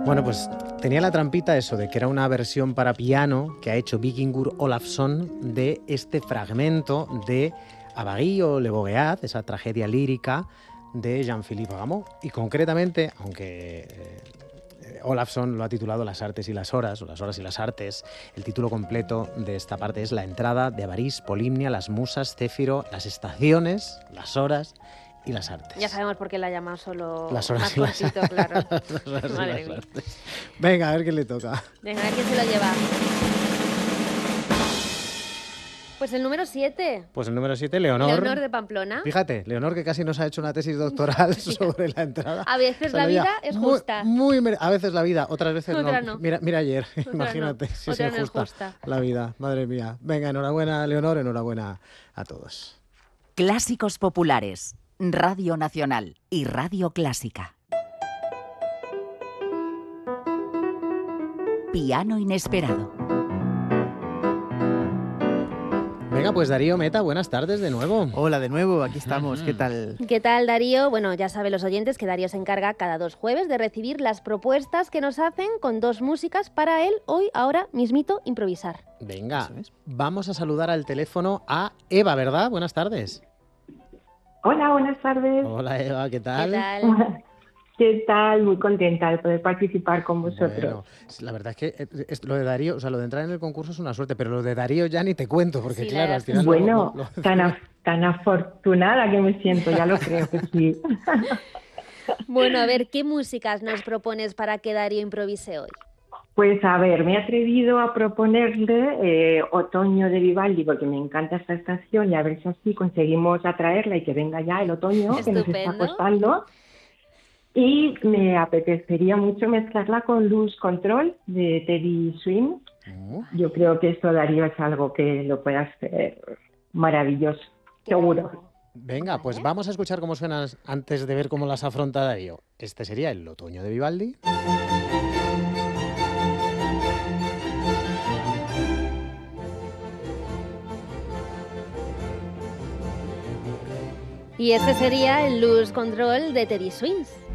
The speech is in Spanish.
Bueno, pues tenía la trampita eso de que era una versión para piano que ha hecho Víkingur Olafsson de este fragmento de Abagui o Le Bogeat, esa tragedia lírica de Jean-Philippe Rameau. Y concretamente, aunque Olafsson lo ha titulado Las artes y las horas, o Las horas y las artes, el título completo de esta parte es La entrada de Avarís, Polimnia, las musas, Céfiro, las estaciones, las horas y las artes. Ya sabemos por qué la llama solo Las horas más y las cortito, claro. Las horas y Madre las mía. artes. Venga, a ver quién le toca. Venga, a ver quién se lo lleva. Pues el número 7. Pues el número 7, Leonor. Leonor de Pamplona. Fíjate, Leonor que casi nos ha hecho una tesis doctoral sobre la entrada. A veces la vida es justa. A veces la vida, otras veces Otras no. no. Mira ayer, Otras imagínate no. si es Otras no es injusta justa. la vida. Madre mía. Venga, enhorabuena Leonor, enhorabuena a todos. Clásicos populares, Radio Nacional y Radio Clásica. Piano inesperado. Venga, pues Darío Meta, buenas tardes de nuevo. Hola de nuevo, aquí estamos, ¿qué tal? ¿Qué tal, Darío? Bueno, ya saben los oyentes que Darío se encarga cada 2 jueves de recibir las propuestas que nos hacen con 2 músicas para él hoy, ahora mismito, improvisar. Venga, Eso es. vamos a saludar al teléfono a Eva, ¿verdad? Buenas tardes. Hola, buenas tardes. Hola Eva, ¿qué tal? ¿Qué tal? ¿Qué tal? Muy contenta de poder participar con vosotros. Bueno, la verdad es que lo de Darío, o sea, lo de entrar en el concurso es una suerte, pero lo de Darío ya ni te cuento, porque Sí, la claro, verdad al es que final... Bueno, lo- tan afortunada que me siento, ya lo creo que sí. Bueno, a ver, ¿qué músicas nos propones para que Darío improvise hoy? Pues a ver, me he atrevido a proponerle Otoño de Vivaldi, porque me encanta esta estación y a ver si así conseguimos atraerla y que venga ya el otoño, que nos está Estupendo. costando. Y me apetecería mucho mezclarla con Lose Control de Teddy Swims. Yo creo que esto, Darío, es algo que lo puede hacer maravilloso, seguro. Venga, pues vamos a escuchar cómo suenan antes de ver cómo las afronta Darío. Este sería el Otoño de Vivaldi. Y este sería el Lose Control de Teddy Swims.